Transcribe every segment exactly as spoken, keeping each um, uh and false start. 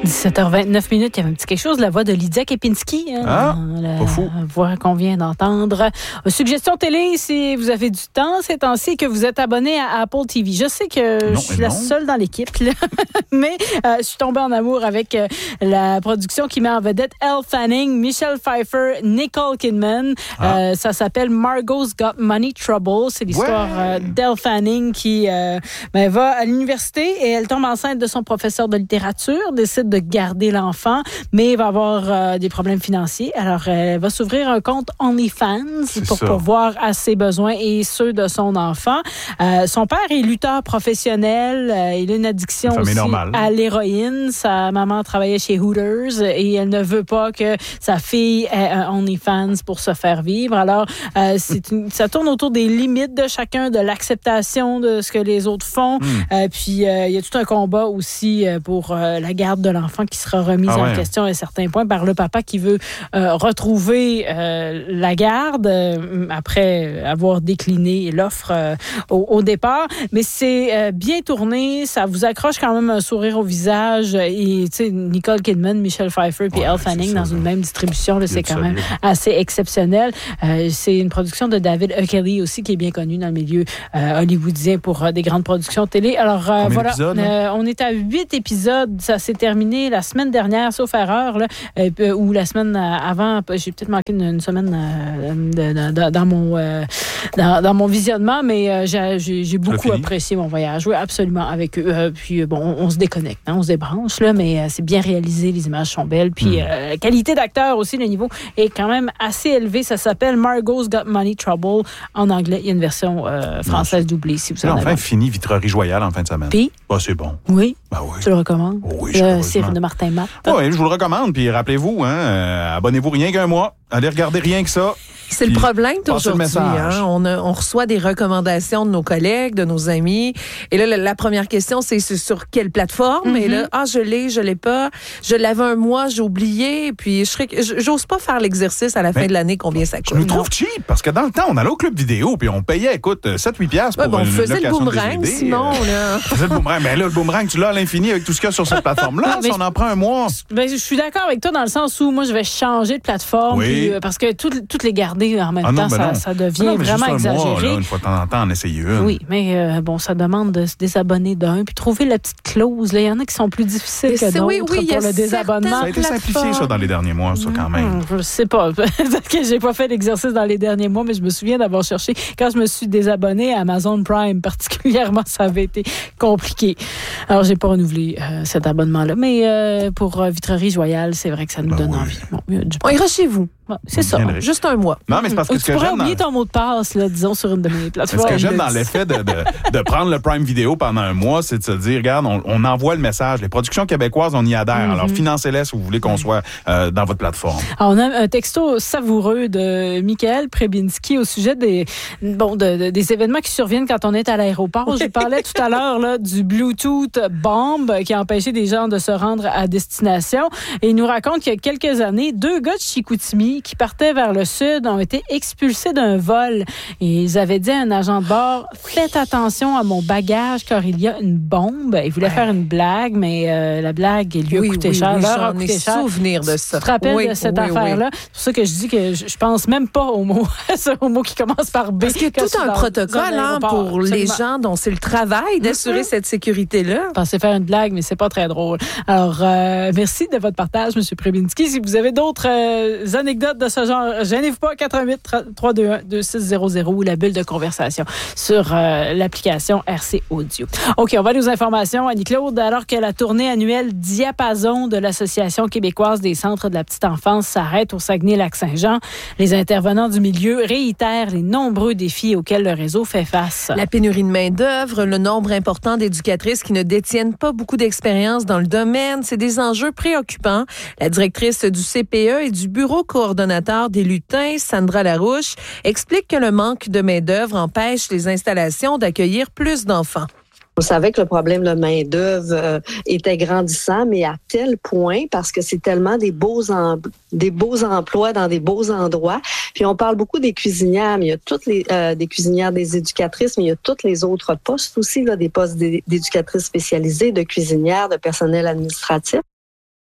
dix-sept heures vingt-neuf minutes, il y avait un petit quelque chose, la voix de Lydia Kepinski. Hein, ah, la pas fou. voix qu'on vient d'entendre. Suggestion télé, si vous avez du temps ces temps-ci, que vous êtes abonné à Apple T V. Je sais que non, je suis la non. seule dans l'équipe, là. mais euh, je suis tombée en amour avec euh, la production qui met en vedette Elle Fanning, Michelle Pfeiffer, Nicole Kidman. Ah. Euh, ça s'appelle Margot's Got Money Trouble. C'est l'histoire ouais. euh, d'Elle Fanning qui euh, ben, va à l'université et elle tombe enceinte de son professeur de littérature, décide de garder l'enfant, mais va avoir euh, des problèmes financiers. Alors, elle va s'ouvrir un compte OnlyFans C'est pour ça. pourvoir à ses besoins et ceux de son enfant. Euh, son père est lutteur professionnel. Euh, il a une addiction une aussi normale. à l'héroïne. Sa maman travaillait chez Hooters et elle ne veut pas que sa fille ait un OnlyFans pour se faire vivre. Alors, euh, c'est une, ça tourne autour des limites de chacun, de l'acceptation de ce que les autres font. Mm. Euh, puis, euh, il y a tout un combat aussi euh, pour euh, la garde de l'enfant qui sera remise ah ouais. en question à un certain point par le papa qui veut euh, retrouver euh, la garde euh, après avoir décliné l'offre euh, au, au départ. Mais c'est euh, bien tourné, ça vous accroche quand même un sourire au visage. Et tu sais, Nicole Kidman, Michelle Pfeiffer puis ouais, Elle Fanning dans une même distribution, là, c'est quand même assez exceptionnel. Euh, c'est une production de David E. Kelly aussi qui est bien connu dans le milieu euh, hollywoodien pour euh, des grandes productions télé. Alors euh, voilà, euh, on est à huit épisodes. Ça s'est terminé la semaine dernière, sauf erreur, là, euh, ou la semaine avant. J'ai peut-être manqué une, une semaine euh, de, de, de, dans mon euh, dans, dans mon visionnement, mais euh, j'ai, j'ai beaucoup apprécié mon voyage. Oui, absolument, avec eux. Euh, puis bon, on, on se déconnecte, hein, on se débranche, là, mais euh, c'est bien réalisé, les images sont belles. Puis mm. euh, qualité d'acteur aussi, le niveau est quand même assez élevé. Ça s'appelle Margot's Got Money Trouble. En anglais, il y a une version euh, française doublée, si vous en avez. Enfin, fini Vitrerie Royale en fin de semaine. Puis? Bah, c'est bon. Oui. Ben oui. Tu le recommandes? Oh oui, le cirque de Martin Matt. Oui, je vous le recommande. Puis rappelez-vous, hein, euh, abonnez-vous rien qu'un mois. Allez regarder rien que ça. C'est le problème d'aujourd'hui. Le hein? on, a, on reçoit des recommandations de nos collègues, de nos amis. Et là, la, la première question, c'est, c'est sur quelle plateforme? Mm-hmm. Et là, ah, je l'ai, je l'ai pas. Je l'avais un mois, j'ai oublié. Puis, je serais, j'ose pas faire l'exercice à la fin Mais, de l'année combien ça coûte. Je me trouve cheap parce que dans le temps, on allait au club vidéo puis on payait, écoute, sept huit piastres pour ouais, bon, une on faisait location le boomerang, de D V D. Sinon, là. On faisait le boomerang. Mais là, le boomerang, tu l'as à l'infini avec tout ce qu'il y a sur cette plateforme-là. Si on en prend un mois. Ben, je suis d'accord avec toi dans le sens où moi, je vais changer de plateforme. Oui. Puis, euh, parce que tout, toutes les garder en même ah non, temps, ben ça, non. ça devient non, vraiment juste un exagéré. Mois, là, une fois de temps en temps, en essayer une. Oui, mais euh, bon, ça demande de se désabonner d'un, puis trouver la petite clause. Il y en a qui sont plus difficiles mais que d'autres oui, oui, pour le désabonnement. Ça a été simplifié, ça, dans les derniers mois, ça, quand même. Mmh, je sais pas. Peut-être que j'ai pas fait l'exercice dans les derniers mois, mais je me souviens d'avoir cherché. Quand je me suis désabonnée à Amazon Prime, particulièrement, ça avait été compliqué. Alors, j'ai pas renouvelé euh, cet abonnement-là. Mais euh, pour euh, Vitrerie Royale, c'est vrai que ça nous ben donne oui. envie. Bon, on ira chez vous. Ouais, c'est ça, Bien juste un mois. Non, mais c'est parce que Ou ce tu que pourrais j'aime oublier dans... ton mot de passe, là, disons, sur une de mes plateformes. Ce que j'aime dans l'effet de, de, de prendre le Prime Vidéo pendant un mois, c'est de se dire, regarde, on, on envoie le message. Les productions québécoises, on y adhère. Mm-hmm. Alors, financez-les si vous voulez qu'on soit euh, dans votre plateforme. Alors, on a un texto savoureux de Michael Prebinski au sujet des, bon, de, de, des événements qui surviennent quand on est à l'aéroport. Je parlais tout à l'heure là, du Bluetooth bomb qui a empêché des gens de se rendre à destination. Et il nous raconte qu'il y a quelques années, deux gars de Chicoutimi qui partaient vers le sud ont été expulsés d'un vol. Et ils avaient dit à un agent de bord, faites attention à mon bagage car il y a une bombe. Ils voulaient ouais. faire une blague, mais euh, la blague lui a oui, coûté oui, cher. Oui, leur j'en a coûté ai cher. souvenir de ça. Tu te rappelles oui, de cette oui, affaire-là? Oui. C'est pour ça que je dis que je, je pense même pas au mot, au mot qui commence par B. Parce qu'il y a tout un protocole hein, pour absolument. Les gens dont c'est le travail d'assurer mm-hmm. cette sécurité-là. Je pensais faire une blague, mais c'est pas très drôle. Alors, euh, merci de votre partage, M. Prebinski. Si vous avez d'autres euh, anecdotes de ce genre, gênez-vous pas, quatre un huit, trois deux un, deux six zéro zéro ou la bulle de conversation sur euh, l'application R C Audio. OK, on va aller aux informations. Annie-Claude, alors que la tournée annuelle Diapason de l'Association québécoise des centres de la petite enfance s'arrête au Saguenay-Lac-Saint-Jean, les intervenants du milieu réitèrent les nombreux défis auxquels le réseau fait face. La pénurie de main-d'œuvre, le nombre important d'éducatrices qui ne détiennent pas beaucoup d'expérience dans le domaine, c'est des enjeux préoccupants. La directrice du C P E et du bureau coordonnateur des lutins, Sandra Larouche, explique que le manque de main-d'œuvre empêche les installations d'accueillir plus d'enfants. On savait que le problème de main-d'œuvre euh, était grandissant, mais à tel point, parce que c'est tellement des beaux, em- des beaux emplois dans des beaux endroits. Puis on parle beaucoup des cuisinières, mais il y a toutes les euh, des cuisinières, des éducatrices, mais il y a tous les autres postes aussi, là, des postes d'éducatrices spécialisées, de cuisinières, de personnel administratif.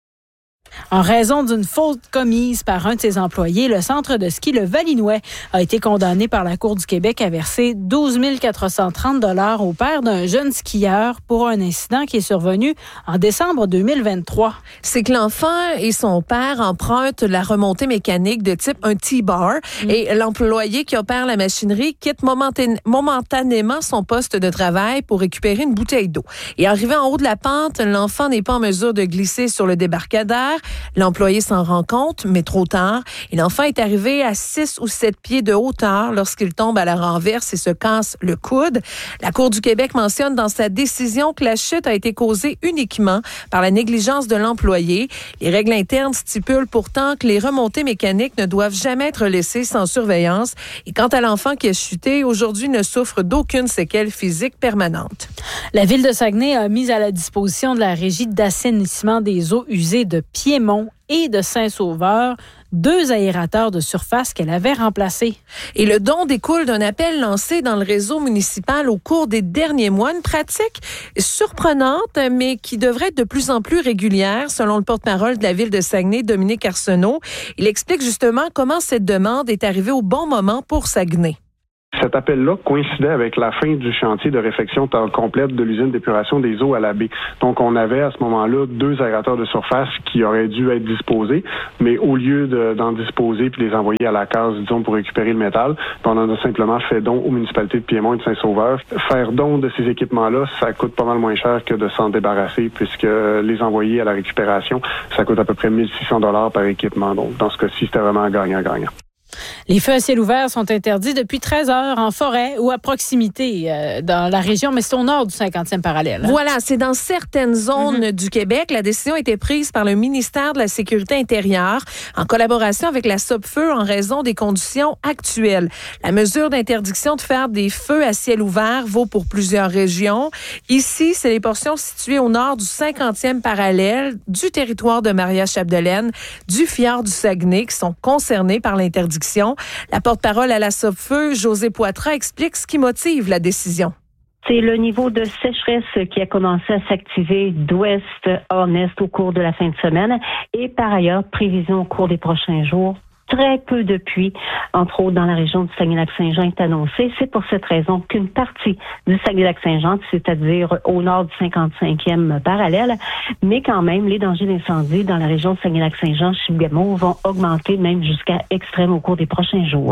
En raison d'une faute commise par un de ses employés, le centre de ski Le Valinois a été condamné par la Cour du Québec à verser douze mille quatre cent trente dollars au père d'un jeune skieur pour un incident qui est survenu en décembre deux mille vingt-trois. C'est que l'enfant et son père empruntent la remontée mécanique de type un T-bar mmh. et l'employé qui opère la machinerie quitte momentan- momentanément son poste de travail pour récupérer une bouteille d'eau. Et arrivé en haut de la pente, l'enfant n'est pas en mesure de glisser sur le débarcadère. L'employé s'en rend compte, mais trop tard. Et l'enfant est arrivé à six ou sept pieds de hauteur lorsqu'il tombe à la renverse et se casse le coude. La Cour du Québec mentionne dans sa décision que la chute a été causée uniquement par la négligence de l'employé. Les règles internes stipulent pourtant que les remontées mécaniques ne doivent jamais être laissées sans surveillance. Et quant à l'enfant qui a chuté, aujourd'hui ne souffre d'aucune séquelle physique permanente. La Ville de Saguenay a mis à la disposition de la Régie d'assainissement des eaux usées de Piémont et de Saint-Sauveur deux aérateurs de surface qu'elle avait remplacés. Et le don découle d'un appel lancé dans le réseau municipal au cours des derniers mois, une pratique surprenante, mais qui devrait être de plus en plus régulière, selon le porte-parole de la Ville de Saguenay, Dominique Arsenault. Il explique justement comment cette demande est arrivée au bon moment pour Saguenay. Cet appel-là coïncidait avec la fin du chantier de réfection complète de l'usine d'épuration des eaux à la baie. Donc, on avait à ce moment-là deux aérateurs de surface qui auraient dû être disposés, mais au lieu de, d'en disposer puis les envoyer à la case, disons, pour récupérer le métal, on en a simplement fait don aux municipalités de Piémont et de Saint-Sauveur. Faire don de ces équipements-là, ça coûte pas mal moins cher que de s'en débarrasser, puisque les envoyer à la récupération, ça coûte à peu près mille six cents dollars par équipement. Donc, dans ce cas-ci, c'était vraiment gagnant-gagnant. Les feux à ciel ouvert sont interdits depuis treize heures en forêt ou à proximité euh, dans la région, mais c'est au nord du cinquantième parallèle. Hein? Voilà, c'est dans certaines zones mm-hmm. du Québec. La décision a été prise par le ministère de la Sécurité intérieure en collaboration avec la Sopfeu en raison des conditions actuelles. La mesure d'interdiction de faire des feux à ciel ouvert vaut pour plusieurs régions. Ici, c'est les portions situées au nord du cinquantième parallèle, du territoire de Maria-Chapdelaine, du fjord du Saguenay qui sont concernés par l'interdiction. La porte-parole à la Sopfeu, Josée Poitras, explique ce qui motive la décision. C'est le niveau de sécheresse qui a commencé à s'activer d'ouest en est au cours de la fin de semaine et par ailleurs, prévision au cours des prochains jours. Très peu de pluie, entre autres dans la région du Saguenay-Lac-Saint-Jean, est annoncée. C'est pour cette raison qu'une partie du Saguenay-Lac-Saint-Jean, c'est-à-dire au nord du cinquante-cinquième parallèle, mais quand même, les dangers d'incendie dans la région du Saguenay-Lac-Saint-Jean, Chibougamau, vont augmenter même jusqu'à extrême au cours des prochains jours.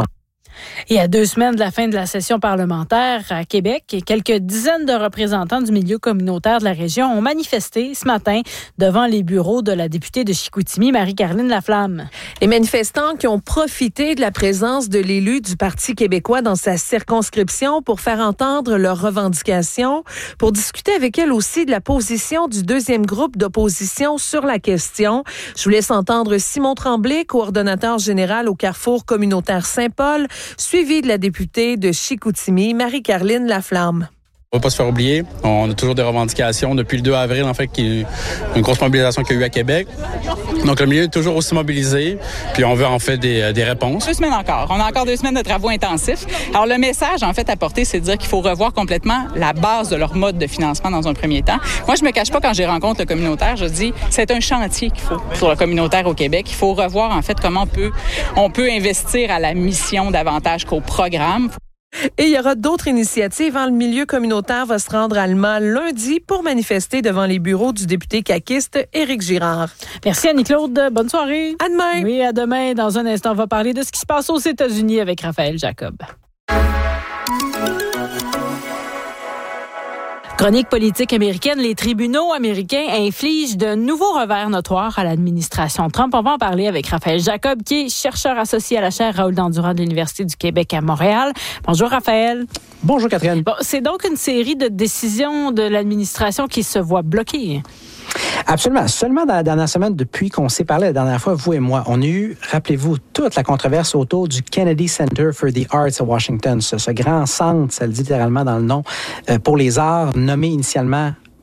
Et à deux semaines de la fin de la session parlementaire à Québec, quelques dizaines de représentants du milieu communautaire de la région ont manifesté ce matin devant les bureaux de la députée de Chicoutimi, Marie-Caroline Laflamme. Les manifestants qui ont profité de la présence de l'élu du Parti québécois dans sa circonscription pour faire entendre leurs revendications, pour discuter avec elle aussi de la position du deuxième groupe d'opposition sur la question. Je vous laisse entendre Simon Tremblay, coordonnateur général au Carrefour communautaire Saint-Paul, suivi de la députée de Chicoutimi, Marie-Caroline Laflamme. On ne va pas se faire oublier. On a toujours des revendications depuis le deux avril, en fait, qui est une grosse mobilisation qu'il y a eu à Québec. Donc, le milieu est toujours aussi mobilisé, puis on veut en fait des, des réponses. Deux semaines encore. On a encore deux semaines de travaux intensifs. Alors, le message, en fait, à porter, c'est de dire qu'il faut revoir complètement la base de leur mode de financement dans un premier temps. Moi, je me cache pas quand je rencontre le communautaire, je dis, c'est un chantier qu'il faut pour le communautaire au Québec. Il faut revoir, en fait, comment on peut, on peut investir à la mission davantage qu'au programme. Et il y aura d'autres initiatives. Le milieu communautaire va se rendre à Allemand lundi pour manifester devant les bureaux du député caquiste Éric Girard. Merci Annie-Claude. Bonne soirée. À demain. Oui, à demain. Dans un instant, on va parler de ce qui se passe aux États-Unis avec Raphaël Jacob. Chronique politique américaine, les tribunaux américains infligent de nouveaux revers notoires à l'administration Trump. On va en parler avec Raphaël Jacob, qui est chercheur associé à la chaire Raoul Dandurand de l'Université du Québec à Montréal. Bonjour Raphaël. Bonjour Catherine. Bon, c'est donc une série de décisions de l'administration qui se voit bloquées. Absolument. Seulement dans la dernière semaine, depuis qu'on s'est parlé la dernière fois, vous et moi, on a eu, rappelez-vous, toute la controverse autour du Kennedy Center for the Arts à Washington, ce, ce grand centre, ça le dit littéralement dans le nom, euh, pour les arts, nommé initialement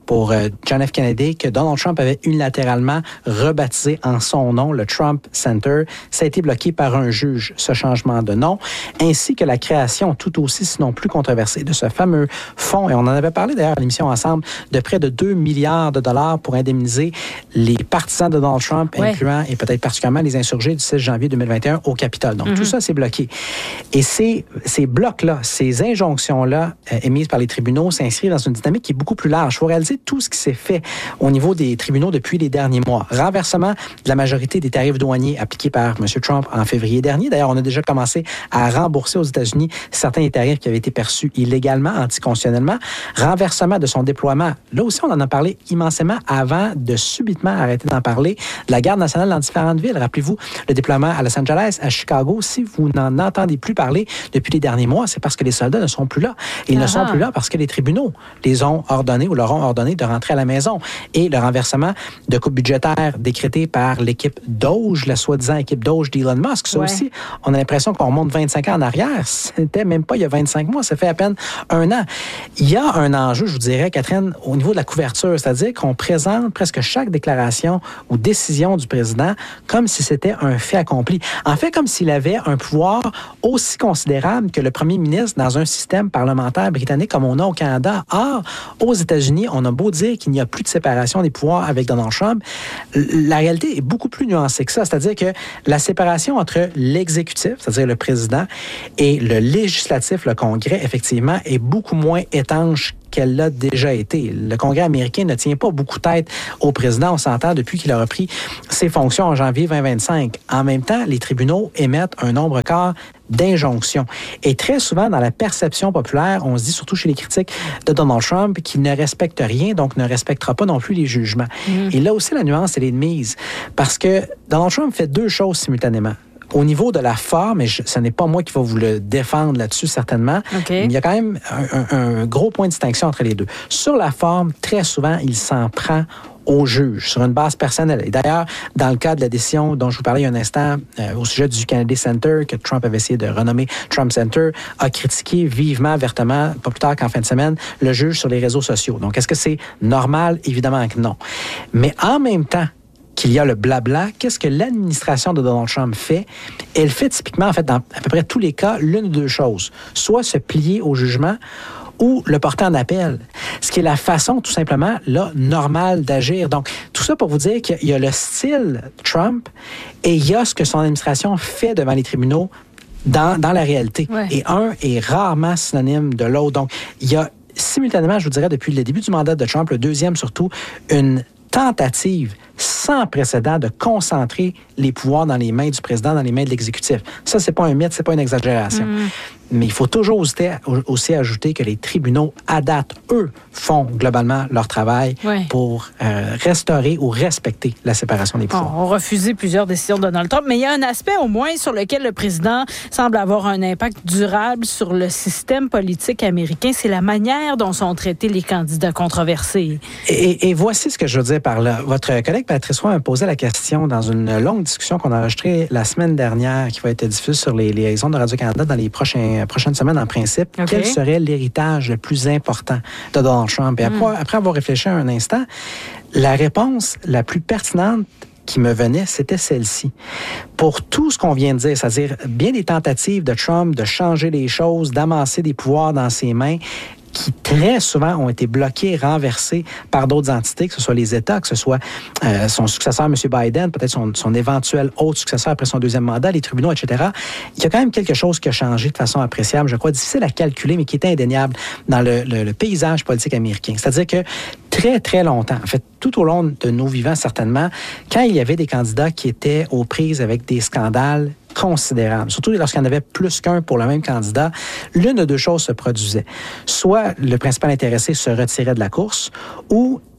pour euh, John F. Kennedy que Donald Trump avait unilatéralement rebaptisé en son nom le Trump Center. Ça a été bloqué par un juge, ce changement de nom, ainsi que la création tout aussi, sinon plus controversée, de ce fameux fonds, et on en avait parlé d'ailleurs à l'émission ensemble, de près de deux milliards de dollars pour indemniser les partisans de Donald Trump, ouais. incluant et peut-être particulièrement les insurgés du six janvier deux mille vingt et un au Capitole. Donc, mm-hmm. tout ça, c'est bloqué. Et ces, ces blocs-là, ces injonctions-là euh, émises par les tribunaux s'inscrivent dans une dynamique qui est beaucoup plus large. Il faut réaliser tout ce qui s'est fait au niveau des tribunaux depuis les derniers mois. Renversement de la majorité des tarifs douaniers appliqués par M. Trump en février dernier. D'ailleurs, on a déjà commencé à rembourser aux États-Unis certains des tarifs qui avaient été perçus illégalement, anticonstitutionnellement. Renversement de son déploiement. Là aussi, on en a parlé immensément avant de subitement arrêter d'en parler. De la garde nationale dans différentes villes. Rappelez-vous, le déploiement à Los Angeles, à Chicago, si vous n'en entendez plus parler depuis les derniers mois, c'est parce que les soldats ne sont plus là. Et ils Aha. ne sont plus là parce que les tribunaux les ont ordonnés ou leur ont ordonné de rentrer à la maison. Et le renversement de coupes budgétaires décrétées par l'équipe Doge, la soi-disant équipe Doge d'Elon Musk, ça ouais. aussi, on a l'impression qu'on remonte vingt-cinq ans en arrière. C'était même pas il y a vingt-cinq mois, ça fait à peine un an. Il y a un enjeu, je vous dirais, Catherine, au niveau de la couverture, c'est-à-dire qu'on présente presque chaque déclaration ou décision du président comme si c'était un fait accompli. En fait, comme s'il avait un pouvoir aussi considérable que le premier ministre dans un système parlementaire britannique comme on a au Canada. Or, aux États-Unis, on a beau dire qu'il n'y a plus de séparation des pouvoirs avec Donald Trump, la réalité est beaucoup plus nuancée que ça. C'est-à-dire que la séparation entre l'exécutif, c'est-à-dire le président, et le législatif, le Congrès, effectivement, est beaucoup moins étanche qu'elle l'a déjà été. Le Congrès américain ne tient pas beaucoup tête au président, on s'entend, depuis qu'il a repris ses fonctions en janvier vingt vingt-cinq. En même temps, les tribunaux émettent un nombre quart d'injonctions. Et très souvent, dans la perception populaire, on se dit, surtout chez les critiques de Donald Trump, qu'il ne respecte rien, donc ne respectera pas non plus les jugements. Mmh. Et là aussi, la nuance, elle est de mise. Parce que Donald Trump fait deux choses simultanément. Au niveau de la forme, et je, ce n'est pas moi qui va vous le défendre là-dessus, certainement, okay. mais il y a quand même un, un, un gros point de distinction entre les deux. Sur la forme, très souvent, il s'en prend au juge, sur une base personnelle. Et d'ailleurs, dans le cas de la décision dont je vous parlais il y a un instant, euh, au sujet du Kennedy Center, que Trump avait essayé de renommer Trump Center, a critiqué vivement, vertement, pas plus tard qu'en fin de semaine, le juge sur les réseaux sociaux. Donc, est-ce que c'est normal? Évidemment que non. Mais en même temps, qu'il y a le blabla, qu'est-ce que l'administration de Donald Trump fait? Elle fait typiquement, en fait, dans à peu près tous les cas, l'une ou deux choses. Soit se plier au jugement ou le porter en appel. Ce qui est la façon, tout simplement, là, normale d'agir. Donc, tout ça pour vous dire qu'il y a le style Trump et il y a ce que son administration fait devant les tribunaux dans, dans la réalité. Ouais. Et un est rarement synonyme de l'autre. Donc, il y a simultanément, je vous dirais, depuis le début du mandat de Trump, le deuxième surtout, une tentative sans précédent de concentrer les pouvoirs dans les mains du président, dans les mains de l'exécutif. Ça, c'est pas un mythe, c'est pas une exagération. Mmh. Mais il faut toujours aussi, aussi ajouter que les tribunaux, à date, eux, font globalement leur travail ouais. pour euh, restaurer ou respecter la séparation des pouvoirs. On a refusé plusieurs décisions de Donald Trump, mais il y a un aspect au moins sur lequel le président semble avoir un impact durable sur le système politique américain, c'est la manière dont sont traités les candidats controversés. Et, et voici ce que je veux dire par là. Votre collègue Patrice Roy m'a posé la question dans une longue discussion qu'on a enregistrée la semaine dernière, qui va être diffusée sur les, les ondes de Radio-Canada dans les prochains, prochaines semaines en principe. Okay. Quel serait l'héritage le plus important de Donald Trump? Et après, mm. après avoir réfléchi un instant, la réponse la plus pertinente qui me venait, c'était celle-ci. Pour tout ce qu'on vient de dire, c'est-à-dire bien des tentatives de Trump de changer les choses, d'amasser des pouvoirs dans ses mains, qui très souvent ont été bloqués, renversés par d'autres entités, que ce soit les États, que ce soit euh, son successeur, M. Biden, peut-être son, son éventuel autre successeur après son deuxième mandat, les tribunaux, et cetera. Il y a quand même quelque chose qui a changé de façon appréciable, je crois, difficile à calculer, mais qui est indéniable dans le, le, le paysage politique américain. C'est-à-dire que très, très longtemps, en fait, tout au long de nos vivants, certainement, quand il y avait des candidats qui étaient aux prises avec des scandales considérable. Surtout lorsqu'il y en avait plus qu'un pour le même candidat, l'une de deux choses se produisait. Soit le principal intéressé se retirait de la course, ou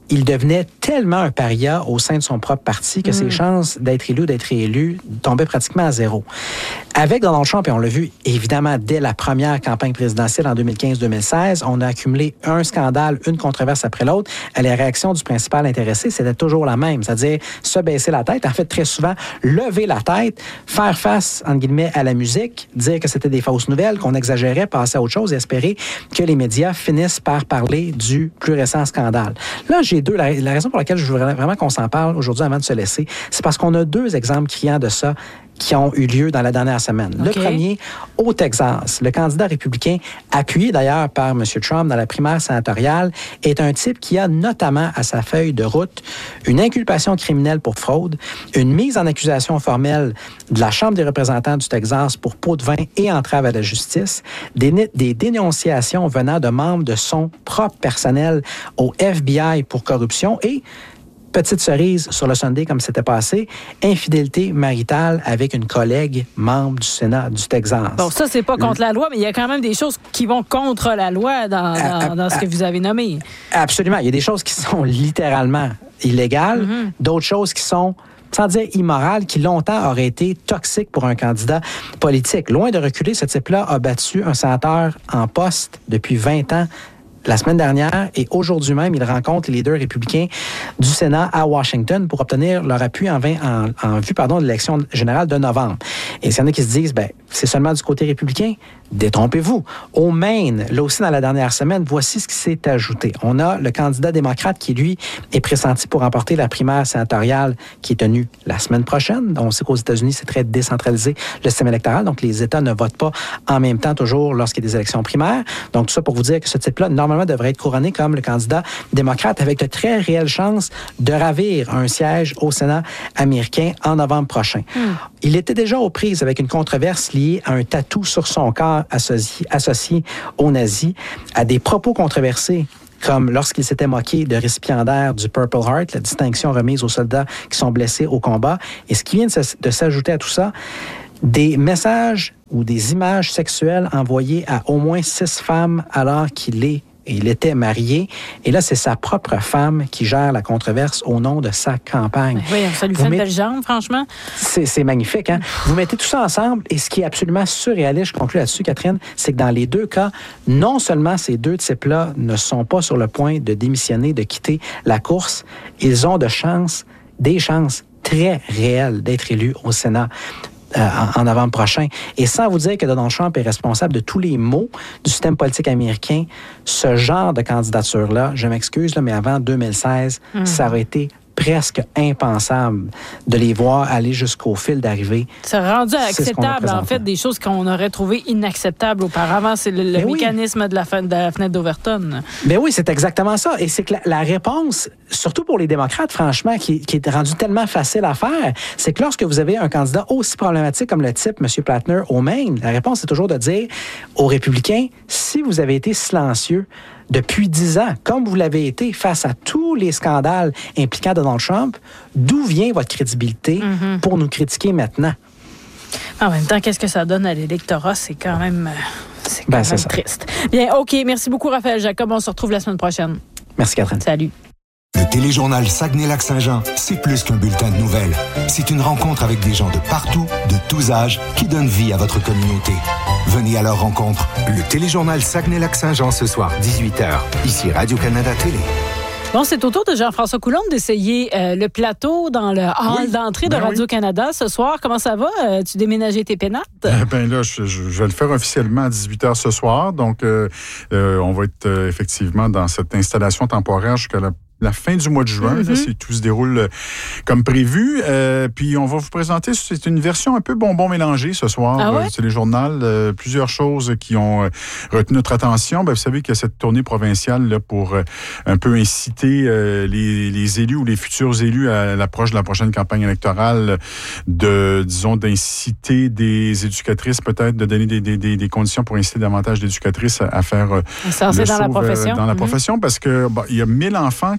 il devenait tellement un paria au sein de son propre parti que mmh. ses chances d'être élu ou d'être réélu tombaient pratiquement à zéro. Avec Donald Trump, et on l'a vu évidemment dès la première campagne présidentielle en deux mille quinze deux mille seize, on a accumulé un scandale, une controverse après l'autre. La réaction du principal intéressé, c'était toujours la même, c'est-à-dire se baisser la tête, en fait très souvent lever la tête, faire face, entre guillemets, à la musique, dire que c'était des fausses nouvelles, qu'on exagérait, passer à autre chose et espérer que les médias finissent par parler du plus récent scandale. Là, j'ai deux. La, la raison pour laquelle je veux vraiment qu'on s'en parle aujourd'hui avant de se laisser, c'est parce qu'on a deux exemples criants de ça qui ont eu lieu dans la dernière semaine. Okay. Le premier, au Texas, le candidat républicain, appuyé d'ailleurs par M. Trump dans la primaire sénatoriale, est un type qui a notamment à sa feuille de route une inculpation criminelle pour fraude, une mise en accusation formelle de la Chambre des représentants du Texas pour pot de vin et entrave à la justice, des, des dénonciations venant de membres de son propre personnel au F B I pour corruption et petite cerise sur le Sunday, comme c'était passé, infidélité maritale avec une collègue membre du Sénat du Texas. Bon, ça, c'est pas contre la loi, mais il y a quand même des choses qui vont contre la loi dans, dans, à, dans ce que vous avez nommé. Absolument. Il y a des choses qui sont littéralement illégales, mm-hmm. d'autres choses qui sont, sans dire immorales, qui longtemps auraient été toxiques pour un candidat politique. Loin de reculer, ce type-là a battu un sénateur en poste depuis vingt ans la semaine dernière, et aujourd'hui même, il rencontre les leaders républicains du Sénat à Washington pour obtenir leur appui en, vingt, en, en vue pardon, de l'élection générale de novembre. Et s'il y en a qui se disent, ben, c'est seulement du côté républicain, détrompez-vous. Au Maine, là aussi dans la dernière semaine, voici ce qui s'est ajouté. On a le candidat démocrate qui, lui, est pressenti pour remporter la primaire sénatoriale qui est tenue la semaine prochaine. On sait qu'aux États-Unis, c'est très décentralisé le système électoral, donc les États ne votent pas en même temps toujours lorsqu'il y a des élections primaires. Donc tout ça pour vous dire que ce type-là, normalement, devrait être couronné comme le candidat démocrate avec de très réelles chances de ravir un siège au Sénat américain en novembre prochain. Mm. Il était déjà aux prises avec une controverse liée à un tatou sur son corps associé, associé aux nazis, à des propos controversés comme lorsqu'il s'était moqué de récipiendaires du Purple Heart, la distinction remise aux soldats qui sont blessés au combat. Et ce qui vient de, de s'ajouter à tout ça, des messages ou des images sexuelles envoyées à au moins six femmes alors qu'il est Il était marié. Et là, c'est sa propre femme qui gère la controverse au nom de sa campagne. Oui, ça lui fait Vous une met... belle jambe, franchement. C'est, c'est magnifique, hein? Vous mettez tout ça ensemble, et ce qui est absolument surréaliste, je conclue là-dessus, Catherine, c'est que dans les deux cas, non seulement ces deux types-là ne sont pas sur le point de démissionner, de quitter la course, ils ont de chances, des chances très réelles d'être élus au Sénat en novembre prochain. Et sans vous dire que Donald Trump est responsable de tous les maux du système politique américain, ce genre de candidature-là, je m'excuse, là, mais avant deux mille seize, mmh. ça aurait été presque impensable de les voir aller jusqu'au fil d'arrivée. C'est rendu acceptable, en fait, des choses qu'on aurait trouvées inacceptables auparavant. C'est le, le mécanisme oui. de, la fin, de la fenêtre d'Overton. Ben oui, c'est exactement ça. Et c'est que la, la réponse, surtout pour les démocrates, franchement, qui, qui est rendue tellement facile à faire, c'est que lorsque vous avez un candidat aussi problématique comme le type M. Plattner au Maine, la réponse, c'est toujours de dire aux républicains, si vous avez été silencieux depuis dix ans, comme vous l'avez été face à tous les scandales impliquant Donald Trump, d'où vient votre crédibilité mm-hmm. pour nous critiquer maintenant? En même temps, qu'est-ce que ça donne à l'électorat? C'est quand même, c'est quand ben, même c'est triste. Bien, OK. Merci beaucoup, Raphaël Jacob. On se retrouve la semaine prochaine. Merci, Catherine. Salut. Le téléjournal Saguenay-Lac-Saint-Jean, c'est plus qu'un bulletin de nouvelles. C'est une rencontre avec des gens de partout, de tous âges, qui donnent vie à votre communauté. Venez à leur rencontre. Le téléjournal Saguenay-Lac-Saint-Jean ce soir, dix-huit heures. Ici Radio-Canada Télé. Bon, c'est au tour de Jean-François Coulombe d'essayer euh, le plateau dans le hall oui, d'entrée de ben Radio-Canada oui. ce soir. Comment ça va? Euh, tu déménages tes pénates? Eh bien là, je, je, je vais le faire officiellement à dix-huit heures ce soir. Donc, euh, euh, on va être euh, effectivement dans cette installation temporaire jusqu'à la la fin du mois de juin, mm-hmm. là, c'est, tout se déroule euh, comme prévu. Euh, puis on va vous présenter, c'est une version un peu bonbon mélangé ce soir. Ah ouais? euh, c'est les journaux, euh, plusieurs choses qui ont euh, retenu notre attention. Ben, vous savez qu'il y a cette tournée provinciale là, pour euh, un peu inciter euh, les, les élus ou les futurs élus à l'approche de la prochaine campagne électorale de, disons, d'inciter des éducatrices, peut-être, de donner des, des, des, des conditions pour inciter davantage d'éducatrices à, à faire euh, le saut dans la profession. dans la mm-hmm. profession, parce que bon, il y a mille enfants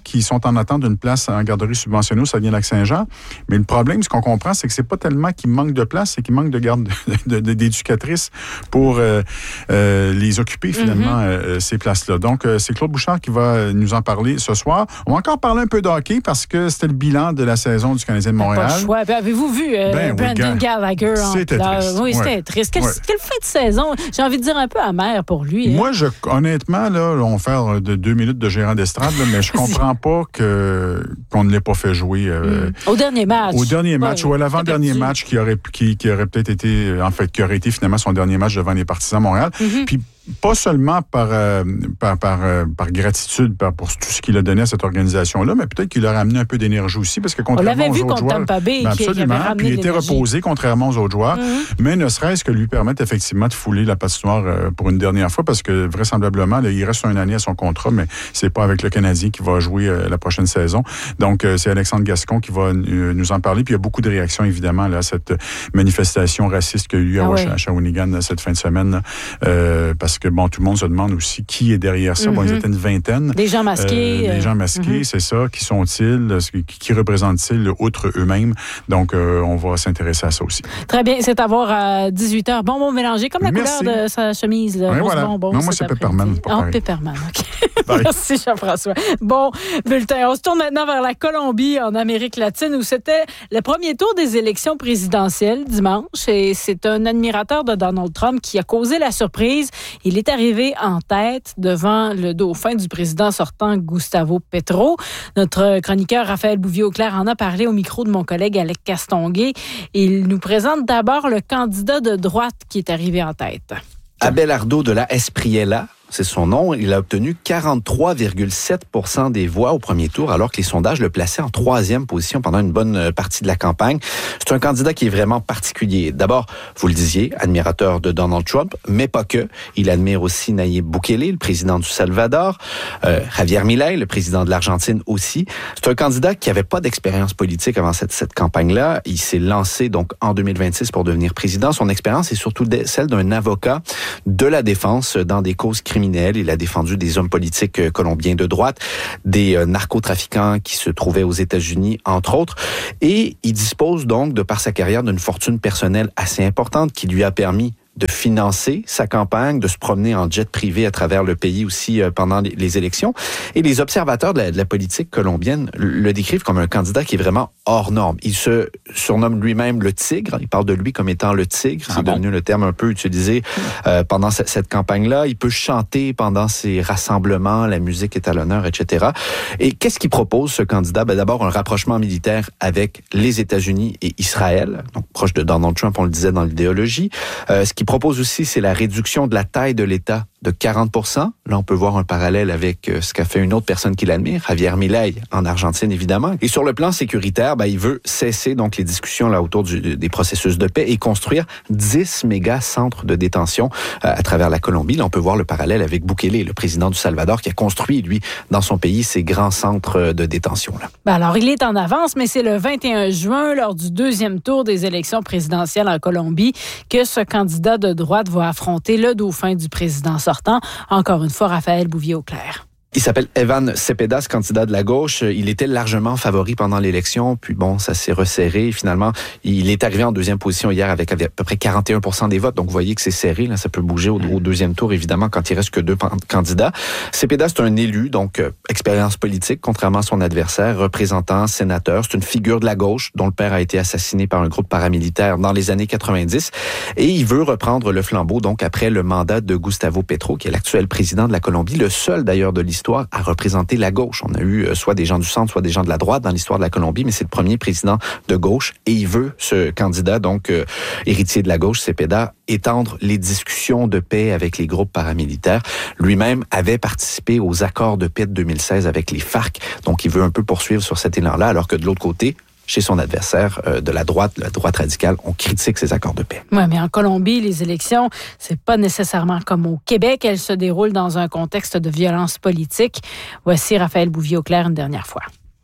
qui sont en attente d'une place en garderie subventionnée au Saguenay-Lac-Saint-Jean. Mais le problème, ce qu'on comprend, c'est que c'est pas tellement qu'il manque de place, c'est qu'il manque de garde de, de, d'éducatrices pour euh, euh, les occuper finalement, mm-hmm. euh, ces places-là. Donc, euh, c'est Claude Bouchard qui va nous en parler ce soir. On va encore parler un peu de hockey parce que c'était le bilan de la saison du Canadien de Montréal. Pas le choix. Avez-vous vu euh, ben, Brandon oui, Gallagher? C'était en triste. Oui, c'était ouais. triste. Quelle, ouais. quelle fin de saison. J'ai envie de dire un peu amère pour lui. Moi, hein. je, honnêtement, là, on va faire de deux minutes de gérant d'estrade, là, mais je comprends pas que, qu'on ne l'ait pas fait jouer. Euh, mm. Au dernier match. Au dernier match, ouais, ou à l'avant-dernier match qui aurait, qui, qui aurait peut-être été, en fait, qui aurait été finalement son dernier match devant les Partisans Montréal. Mm-hmm. Puis, pas seulement par, euh, par, par, euh, par gratitude par, pour tout ce qu'il a donné à cette organisation-là, mais peut-être qu'il leur a amené un peu d'énergie aussi, parce que contrairement aux autres joueurs... Tampa Bay, ben absolument, qui puis il était reposé, contrairement aux autres joueurs, mm-hmm. mais ne serait-ce que lui permettre effectivement de fouler la patinoire euh, pour une dernière fois, parce que vraisemblablement, là, il reste une année à son contrat, mais c'est pas avec le Canadien qui va jouer euh, la prochaine saison. Donc, euh, c'est Alexandre Gascon qui va euh, nous en parler, puis il y a beaucoup de réactions, évidemment, là, à cette manifestation raciste qu'il y a eu à, ah ouais. à Shawinigan cette fin de semaine, là, euh, parce que, bon, tout le monde se demande aussi qui est derrière ça. Mm-hmm. Bon, ils étaient une vingtaine. Des gens masqués. Euh, des gens masqués, mm-hmm. c'est ça. Qui sont-ils? Qui, qui représentent-ils outre eux-mêmes? Donc, euh, on va s'intéresser à ça aussi. Très bien. C'est à voir à dix-huit heures. Bonbon mélangé, comme la Merci. couleur de sa chemise. Là. Oui, voilà. Bonbon, non, moi, c'est Pepperman. Ah, oh, Pepperman, OK. Merci, Jean-François. Bon, bulletin. On se tourne maintenant vers la Colombie, en Amérique latine, où c'était le premier tour des élections présidentielles dimanche. Et c'est un admirateur de Donald Trump qui a causé la surprise. Il est arrivé en tête devant le dauphin du président sortant Gustavo Petro. Notre chroniqueur Raphaël Bouvier-Auclair en a parlé au micro de mon collègue Alec Castonguay. Il nous présente d'abord le candidat de droite qui est arrivé en tête. Abelardo de la Espriella, c'est son nom. Il a obtenu quarante-trois virgule sept pour cent des voix au premier tour, alors que les sondages le plaçaient en troisième position pendant une bonne partie de la campagne. C'est un candidat qui est vraiment particulier. D'abord, vous le disiez, admirateur de Donald Trump, mais pas que. Il admire aussi Nayib Bukele, le président du Salvador, euh, Javier Milei, le président de l'Argentine aussi. C'est un candidat qui avait pas d'expérience politique avant cette, cette campagne-là. Il s'est lancé donc en deux mille vingt-six pour devenir président. Son expérience est surtout celle d'un avocat de la défense dans des causes criminelles. Il a défendu des hommes politiques colombiens de droite, des narcotrafiquants qui se trouvaient aux États-Unis, entre autres. Et il dispose donc, de par sa carrière, d'une fortune personnelle assez importante qui lui a permis de financer sa campagne, de se promener en jet privé à travers le pays aussi euh, pendant les, les élections. Et les observateurs de la, de la politique colombienne le décrivent comme un candidat qui est vraiment hors norme. Il se surnomme lui-même le tigre. Il parle de lui comme étant le tigre. Ah C'est bon? devenu le terme un peu utilisé euh, pendant cette, cette campagne-là. Il peut chanter pendant ses rassemblements, la musique est à l'honneur, et cetera. Et qu'est-ce qu'il propose, ce candidat? Ben, d'abord, un rapprochement militaire avec les États-Unis et Israël, donc proche de Donald Trump, on le disait dans l'idéologie. Euh, ce qui propose aussi, c'est la réduction de la taille de l'État de quarante pour cent. Là, on peut voir un parallèle avec ce qu'a fait une autre personne qui l'admire, Javier Milei, en Argentine, évidemment. Et sur le plan sécuritaire, ben, il veut cesser donc les discussions là autour du, des processus de paix et construire dix méga centres de détention euh, à travers la Colombie. Là, on peut voir le parallèle avec Bukele, le président du Salvador, qui a construit, lui, dans son pays, ces grands centres de détention. Là. Ben alors, il est en avance, mais c'est le vingt et un juin, lors du deuxième tour des élections présidentielles en Colombie, que ce candidat de droite va affronter le dauphin du président sortant. Encore une fois, Raphaël Bouvier-Auclair. Il s'appelle Evan Cepeda, ce candidat de la gauche. Il était largement favori pendant l'élection, puis bon, ça s'est resserré. Finalement, il est arrivé en deuxième position hier avec à peu près quarante et un pour cent des votes. Donc, vous voyez que c'est serré. Là, ça peut bouger au, au deuxième tour, évidemment, quand il reste que deux candidats. Cepeda, c'est un élu, donc euh, expérience politique, contrairement à son adversaire, représentant, sénateur. C'est une figure de la gauche dont le père a été assassiné par un groupe paramilitaire dans les années quatre-vingt-dix. Et il veut reprendre le flambeau, donc après le mandat de Gustavo Petro, qui est l'actuel président de la Colombie, le seul d'ailleurs de l'histoire à représenter la gauche. On a eu euh, soit des gens du centre, soit des gens de la droite dans l'histoire de la Colombie, mais c'est le premier président de gauche et il veut, ce candidat, donc euh, héritier de la gauche, Cepeda, étendre les discussions de paix avec les groupes paramilitaires. Lui-même avait participé aux accords de paix de deux mille seize avec les FARC, donc il veut un peu poursuivre sur cet élan-là, alors que de l'autre côté, chez son adversaire euh, de la droite, la droite radicale, on critique ces accords de paix. Oui, mais en Colombie, les élections, c'est pas nécessairement comme au Québec. Elles se déroulent dans un contexte de violence politique. Voici Raphaël Bouvier-Auclair une dernière fois.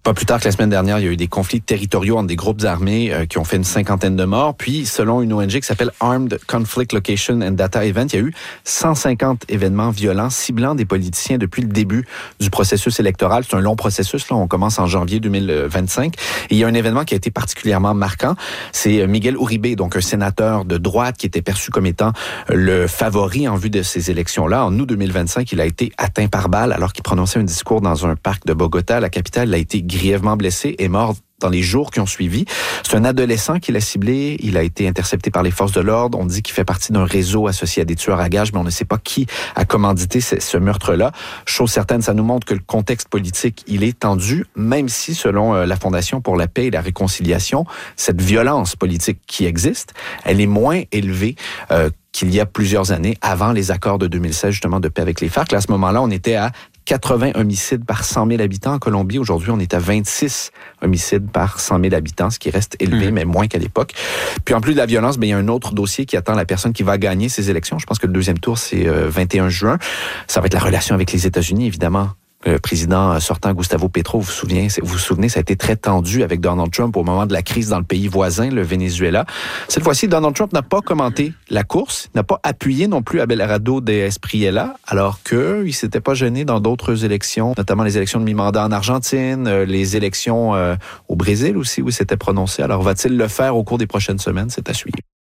Pas plus tard que la semaine dernière, il y a eu des conflits territoriaux entre des groupes armés euh, qui ont fait une cinquantaine de morts. Puis, selon une O N G qui s'appelle Armed Conflict Location and Data Event, il y a eu cent cinquante événements violents ciblant des politiciens depuis le début du processus électoral. C'est un long processus. Là, on commence en janvier deux mille vingt-cinq. Et il y a un événement qui a été particulièrement marquant. C'est Miguel Uribe, donc un sénateur de droite qui était perçu comme étant le favori en vue de ces élections-là. En août deux mille vingt-cinq, il a été atteint par balle alors qu'il prononçait un discours dans un parc de Bogota, la capitale. Il a été grièvement blessé et mort dans les jours qui ont suivi. C'est un adolescent qui l'a ciblé. Il a été intercepté par les forces de l'ordre. On dit qu'il fait partie d'un réseau associé à des tueurs à gages, mais on ne sait pas qui a commandité ce, ce meurtre-là. Chose certaine, ça nous montre que le contexte politique, il est tendu, même si, selon la Fondation pour la paix et la réconciliation, cette violence politique qui existe, elle est moins élevée euh, qu'il y a plusieurs années, avant les accords de deux mille seize, justement, de paix avec les FARC. Là, à ce moment-là, on était à quatre-vingts homicides par cent mille habitants en Colombie. Aujourd'hui, on est à vingt-six homicides par cent mille habitants, ce qui reste élevé, mmh. mais moins qu'à l'époque. Puis en plus de la violence, ben, il y a un autre dossier qui attend la personne qui va gagner ces élections. Je pense que le deuxième tour, c'est euh, vingt et un juin. Ça va être la relation avec les États-Unis, évidemment. Le président sortant, Gustavo Petro, vous vous souvenez, vous vous souvenez, ça a été très tendu avec Donald Trump au moment de la crise dans le pays voisin, le Venezuela. Cette fois-ci, Donald Trump n'a pas commenté la course, n'a pas appuyé non plus Abelardo de Espriella, alors que il s'était pas gêné dans d'autres élections, notamment les élections de mi-mandat en Argentine, les élections euh, au Brésil aussi, où il s'était prononcé. Alors, va-t-il le faire au cours des prochaines semaines? C'est à suivre.